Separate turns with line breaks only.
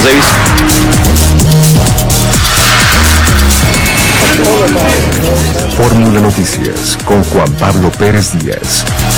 Davis.
Fórmula Noticias con Juan Pablo Pérez Díaz.